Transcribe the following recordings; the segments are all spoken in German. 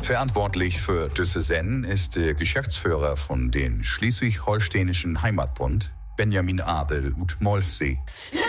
Verantwortlich für diese Sendung ist der Geschäftsführer von den Schleswig-Holsteinischen Heimatbund, Benjamin Adel ut Molfsee.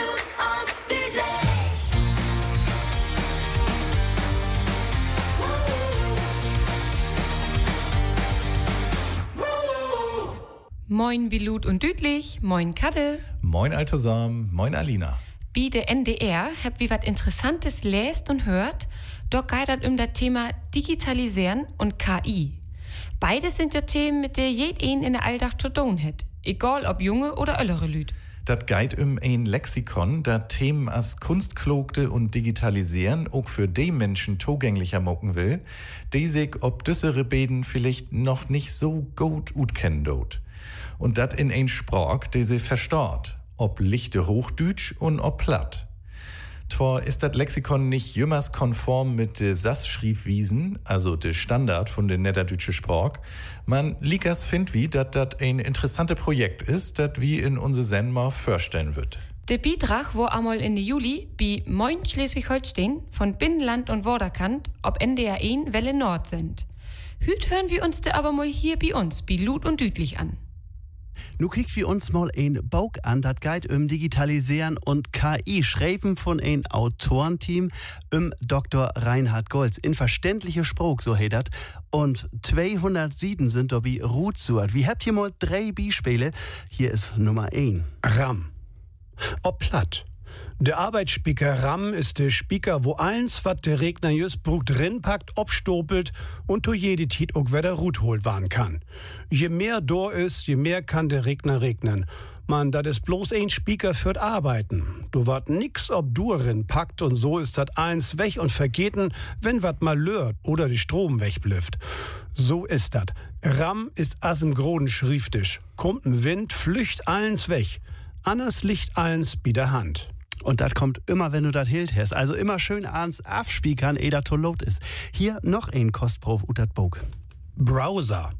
Moin Bilut und Dütlich, moin Kadde. Moin Altosam, moin Alina. Bi der NDR habt wie wat Interessantes lest und hört, doch geht das das Thema Digitalisieren und KI. Beides sind ja Themen, mit der jeden in der Alltag zu tun hat, egal ob junge oder ältere Lüd. Dat geht ein Lexikon, da Themen als Kunstklogte und Digitalisieren auch für die Menschen zugänglicher mocken will, die sich ob düssere Beden vielleicht noch nicht so gut kennen dort. Und dat in ein Sprach, die sie verstaut, ob lichte Hochdütsch und ob platt. Zwar ist dat Lexikon nicht jümmers konform mit de SAS-Schriefwiesen, also de Standard von de niederdütsche Sprach. Man likas findt wie, dat ein interessante Projekt ist, dat wie in unser Sendma vorstellen wird. Der Beitrag war einmal in Juli bei Moin Schleswig-Holstein von Binnenland und Vorderkant ob NDR 1 Welle Nord sind. Hüt hören wir uns de aber mal hier bei uns, bei Lut und Dütlich an. Nu kriegt wir uns mal ein Bauch an, das geht Digitalisieren und KI, schreiben von ein Autorenteam Dr. Reinhard Golz. In verständliche Spruch, so heet dat. Und 200 Sieden sind dabei Rutsuert. Wie habt ihr mal 3 Beispiele? Hier ist Nummer 1. RAM. Ob platt. Der Arbeitsspeaker RAM ist der Speaker, wo alles, was der Regner just brucht, drinpackt, obstopelt und to jede Tit auch wieder Rut holt waren kann. Je mehr do ist, je mehr kann der Regner regnen. Man, das ist bloß ein Speaker fürs Arbeiten. Du wart nix, ob du packt und so ist das eins weg und vergeten, wenn wat mal lört oder die Strom wegblüfft. So ist das. RAM ist assen groden schriftisch. Kommt ein Wind, flücht allens weg. Anders liegt allens bei der Hand. Und das kommt immer, wenn du das hilt hast. Also immer schön ans Afspiekern, das to lot ist. Hier noch ein Kostprof ut dat Bog. Browser.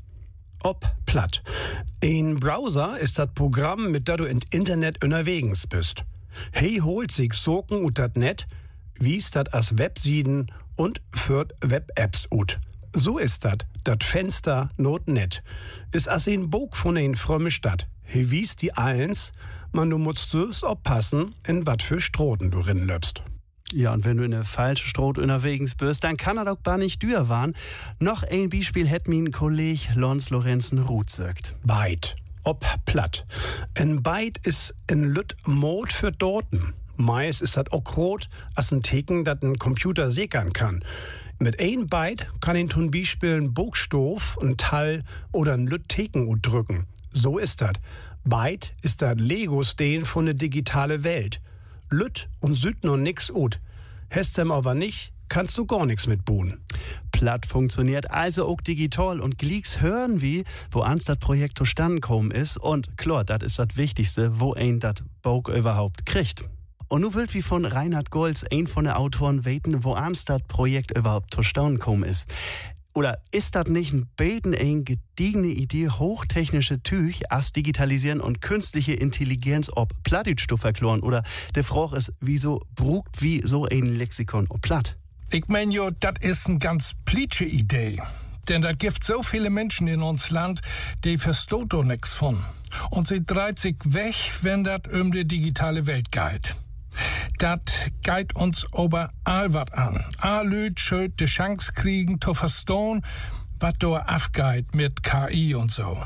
Ob platt. Ein Browser ist das Programm, mit dem du ins Internet unterwegs bist. Hey holt sich Soken ut dat Net, wie's dat as Websieden und führt Web-Apps ut. So ist dat Fenster not net. Ist as ein Bog von ein frömme Stadt. He wies die eins, man du musst es aufpassen, in wat für Stroten du rinlöpst. Ja, und wenn du in der falschen Stroh unterwegs bist, dann kann er doch gar nicht dür waren. Noch ein Beispiel hätt min Kolleg Lons Lorenzen Ruth sagt. Byte. Ob platt. Ein Byte ist ein Lüt Mode für Daten. Meist ist das auch rot, als ein Theken, das ein Computer sickern kann. Mit ein Byte kann ihn zum Beispiel ein Buchstoff, ein Teil oder ein Lüt Theken drücken. So ist das. Byte ist das Lego-Stein von der digitale Welt. Lüt und süd noch nix ut. Hestem aber nicht, kannst du gar nix mit buhen. Platt funktioniert also auch digital und Gleeks hören wie, wo ans das Projekt zustande gekommen ist und klar, das ist das Wichtigste, wo ein das Bauch überhaupt kriegt. Und nu will wie von Reinhard Golz, ein von den Autoren, weten, wo ans das Projekt überhaupt zustande gekommen ist. Oder ist das nicht ein Beten eine gediegene Idee, hochtechnische Tüch, as Digitalisieren und künstliche Intelligenz ob Plattdeutsch zu verkloren? Oder der Frage ist, wieso brugt wie so ein Lexikon ob platt? Ich mein jo, das ist eine ganz plitsche Idee. Denn da gibt so viele Menschen in uns Land, die versteht doch nix von. Und sie dreht sich weg, wenn das die digitale Welt geht. Das geht uns aber all wat an. Lüd schuld die Chance kriegen zu verstehen, was da abgeht mit KI und so.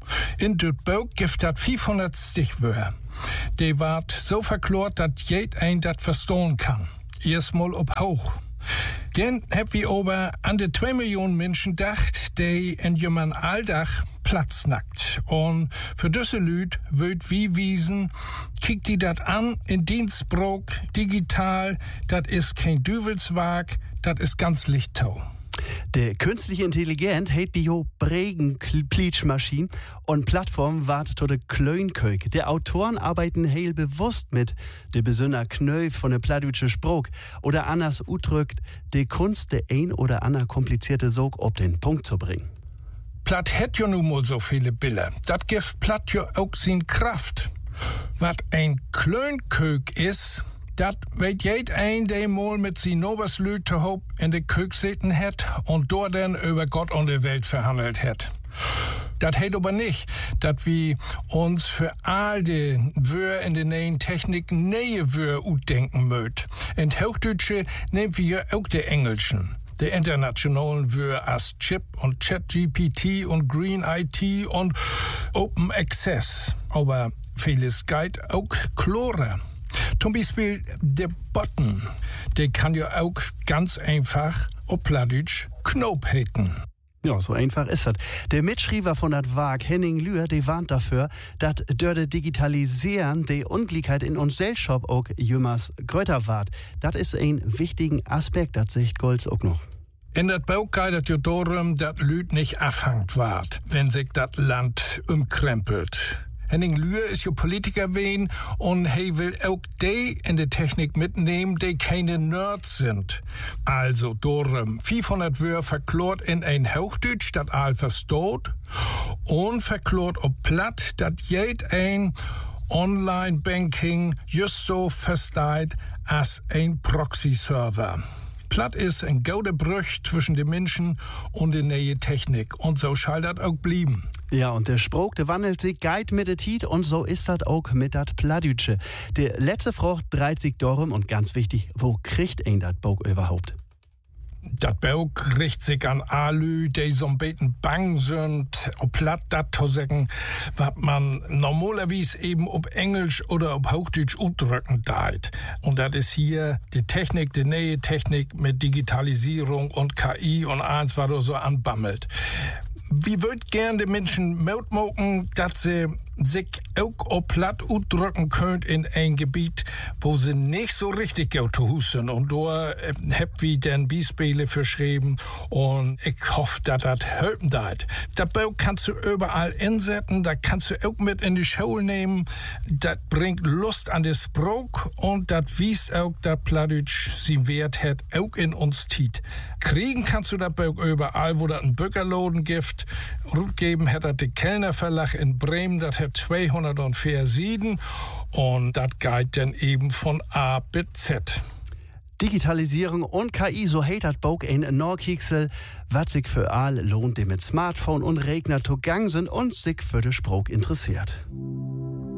In dit Buch gibt das 500 Stichwörter. Die wart so verklort, dass jeder das verstehen kann. Erstmal ob hoch. Den hab wir aber an die 2 Millionen Menschen gedacht, die in ihrem Alltag Platz nackt. Und für diese Lüd wird wie wiesen, kickt die dat an in Dienstbrook, digital, dat is kein Düvelswag, dat is ganz Lichttau. Der künstliche Intelligenz hat bio Bregen Pleatschmaschine und Plattform wart zu der Klönkök. Der Autoren arbeiten heil bewusst mit der besonderer Knöll von der plattdeutsche Spruch oder anders udrückt, die Kunst der ein oder andere komplizierte Sog auf den Punkt zu bringen. Platt hätt jo nun mal so viele Bilder. Dat gibt Platt jo auch sin Kraft. Wat ein Klönkök is, Dat weet jed een, der mal mit sin Noberslüte hoop in de Kök zitten het und dort dann über Gott und die Welt verhandelt het. Das heißt aber nicht, dass wir uns für all die Wörter in der neuen Technik neue Wörter utdenken möcht. In Hochdeutsche nehmen wir ja auch die Englischen. Die internationalen Wörter als Chip und ChatGPT und Green IT und Open Access. Aber vieles geht auch klarer. Zum Beispiel der Button, der kann ja auch ganz einfach auf Plattdeutsch Knopf heißen. Ja, so einfach ist das. Der Mitschreiber von dat Werk, Henning Lühr, der warnt dafür, dass durch das Digitalisieren die Ungleichheit in uns Gesellschaft auch jümmers größer wird. Das ist ein wichtiger Aspekt, das sagt Golds auch noch. In dat Bauch geht es ja darum, dass Lüd nicht abhängt wird, wenn sich das Land umkrempelt. Henning Lühr ist ja Politiker wen und er will auch die in der Technik mitnehmen, die keine Nerds sind. Also darum 500 Wörter verklort in ein Hochdeutsch, das all versteht, und verklort ob platt, das jed ein Online-Banking just so versteht als ein Proxy-Server. Platt ist ein gute Brüch zwischen den Menschen und der neue Technik. Und so soll das auch blieben. Ja, und der Spruch, der wandelt sich geit mit der Tiet und so ist das auch mit dat Plattdütsche. Der letzte Frucht dreht sich darum und ganz wichtig, wo kriegt ein dat Bauch überhaupt? Dat Bauch richtet sich an Alü, die so ein bisschen bang sind, ob platt dat zu sagen, was man normalerweise eben ob Englisch oder ob Hochdeutsch ausdrücken deit. Und das ist hier die Technik, die neue Technik mit Digitalisierung und KI und eins, was da so anbammelt. Wie würd gern die Menschen mitmachen, dass sie sich auch auf platt ausdrücken können in ein Gebiet, wo sie nicht so richtig gut zu Hause sind. Und da hab wir dann Beispiele verschrieben und ich hoffe, dass das helfen wird. Das Bauch kannst du überall insetzen, da kannst du auch mit in die Schule nehmen. Das bringt Lust an den Spruch und das wies auch, dass Plattdeutsch seinen Wert hat, auch in uns Tiet. Kriegen kannst du das Bauch überall, wo das ein Bürgerloden gibt. Rut geben hat das der Kellner Verlag in Bremen, das hat 204 Seiten und das geht dann eben von A bis Z. Digitalisierung und KI, so heißt das Bauch ein Norkiksel, was sich für all lohnt, die mit Smartphone und Rechner zu Gang sind und sich für den Spruch interessiert.